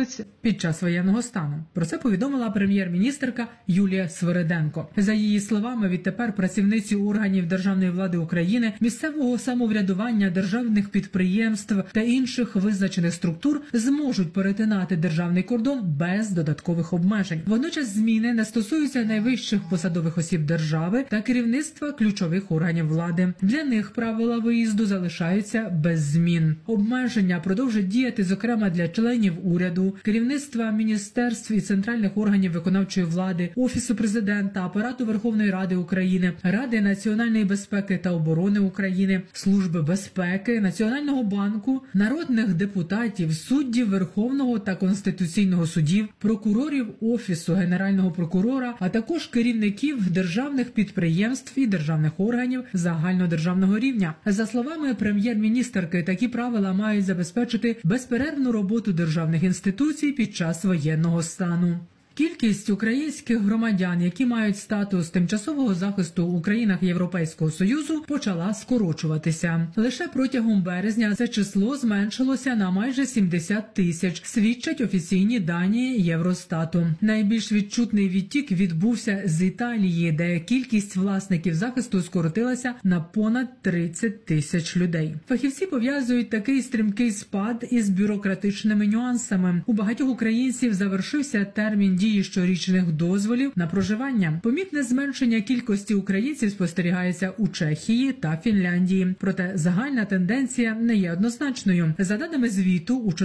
службовець під час воєнного стану. Про це повідомила прем'єр-міністерка Юлія Свериденко. За її словами, відтепер працівниці органів державної влади України, місцевого самоврядування, державних підприємств та інших визначених структур зможуть перетинати державний кордон без додаткових обмежень. Водночас зміни не стосуються найвищих посадових осіб держави та керівництва ключових органів влади. Для них правила виїзду залишаються без змін. Обмеження продовжать діяти, зокрема, для членів уряду, керівництва міністерств і центральних органів виконавчої влади, Офісу президента, Апарату Верховної Ради України, Ради національної безпеки та оборони України, Служби безпеки, Національного банку, народних депутатів, суддів Верховного та Конституційного судів, прокурорів Офісу Генерального прокурора, а також керівників державних підприємств і державних органів загальнодержавного рівня. За словами прем'єр-міністерки, такі правила мають забезпечити безперервну роботу державних інституцій під час воєнного стану. Кількість українських громадян, які мають статус тимчасового захисту у країнах Європейського Союзу, почала скорочуватися. Лише протягом березня це число зменшилося на майже 70 тисяч, свідчать офіційні дані Євростату. Найбільш відчутний відтік відбувся з Італії, де кількість власників захисту скоротилася на понад 30 тисяч людей. Фахівці пов'язують такий стрімкий спад із бюрократичними нюансами. У багатьох українців завершився термін дії щорічних дозволів на проживання. Помітне зменшення кількості українців спостерігається у Чехії та Фінляндії. Проте загальна тенденція не є однозначною. За даними звіту, у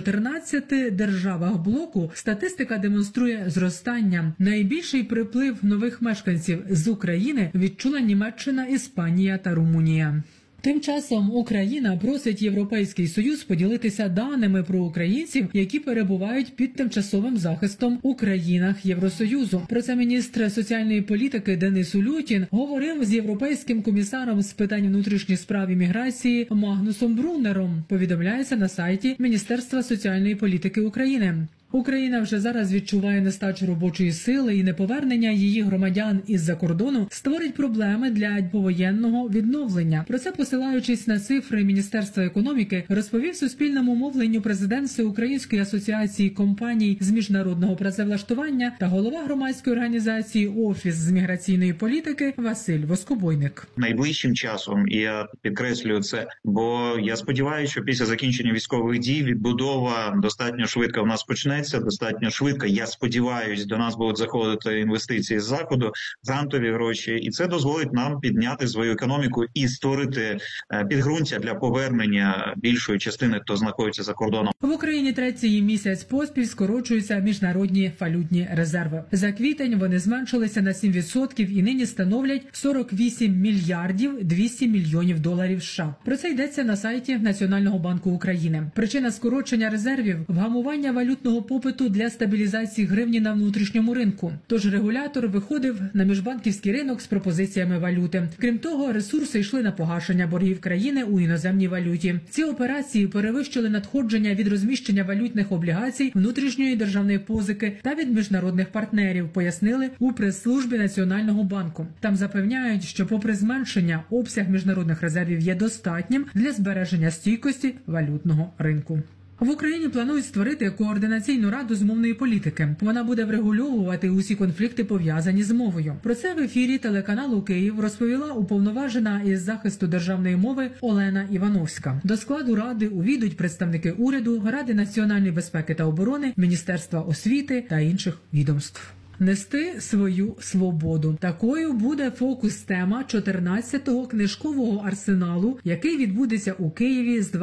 14 державах блоку статистика демонструє зростання. Найбільший приплив нових мешканців з України відчула Німеччина, Іспанія та Румунія. Тим часом Україна просить Європейський Союз поділитися даними про українців, які перебувають під тимчасовим захистом у країнах Євросоюзу. Про це міністр соціальної політики Денис Улютін говорив з європейським комісаром з питань внутрішніх справ і міграції Магнусом Бруннером, повідомляється на сайті Міністерства соціальної політики України. Україна вже зараз відчуває нестачу робочої сили, і неповернення її громадян із-за кордону створить проблеми для повоєнного відновлення. Про це, посилаючись на цифри Міністерства економіки, розповів суспільному мовленню президент Всеукраїнської асоціації компаній з міжнародного працевлаштування та голова громадської організації «Офіс з міграційної політики» Василь Воскобойник. Найближчим часом, і я підкреслюю це, бо я сподіваюся, що після закінчення військових дій відбудова достатньо швидко в нас почне. Достатньо швидко, я сподіваюся, до нас будуть заходити інвестиції з Заходу, грантові гроші, і це дозволить нам підняти свою економіку і створити підґрунтя для повернення більшої частини, хто знаходиться за кордоном. В Україні третій місяць поспіль скорочуються міжнародні валютні резерви. За квітень вони зменшилися на 7% і нині становлять 48 мільярдів 200 мільйонів доларів США. Про це йдеться на сайті Національного банку України. Причина скорочення резервів – вгамування валютного попиту для стабілізації гривні на внутрішньому ринку. Тож регулятор виходив на міжбанківський ринок з пропозиціями валюти. Крім того, ресурси йшли на погашення боргів країни у іноземній валюті. Ці операції перевищили надходження від розміщення валютних облігацій, внутрішньої державної позики та від міжнародних партнерів, пояснили у прес-службі Національного банку. Там запевняють, що попри зменшення, обсяг міжнародних резервів є достатнім для збереження стійкості валютного ринку. В Україні планують створити координаційну раду з мовної політики. Вона буде врегульовувати усі конфлікти, пов'язані з мовою. Про це в ефірі телеканалу «Київ» розповіла уповноважена із захисту державної мови Олена Івановська. До складу ради увійдуть представники уряду, Ради національної безпеки та оборони, Міністерства освіти та інших відомств. Нести свою свободу. Такою буде фокус-тема 14-го книжкового арсеналу, який відбудеться у Києві з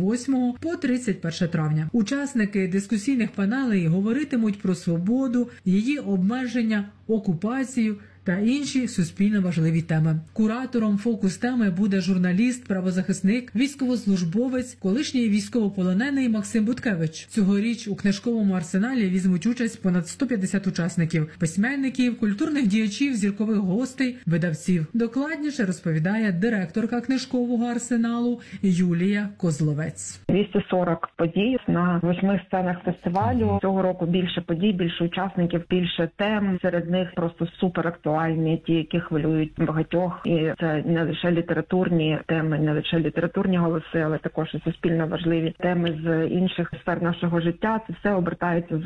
28 по 31 травня. Учасники дискусійних панелей говоритимуть про свободу, її обмеження, окупацію та інші суспільно важливі теми. Куратором фокус-теми буде журналіст, правозахисник, військовослужбовець, колишній військовополонений Максим Буткевич. Цьогоріч у книжковому арсеналі візьмуть участь понад 150 учасників – письменників, культурних діячів, зіркових гостей, видавців. Докладніше розповідає директорка книжкового арсеналу Юлія Козловець. 240 подій на 8 сценах фестивалю. Цього року більше подій, більше учасників, більше тем. Серед них просто суперактуальні, ті, які хвилюють багатьох. І це не лише літературні теми, не лише літературні голоси, але також і суспільно важливі теми з інших сфер нашого життя. Це все обертається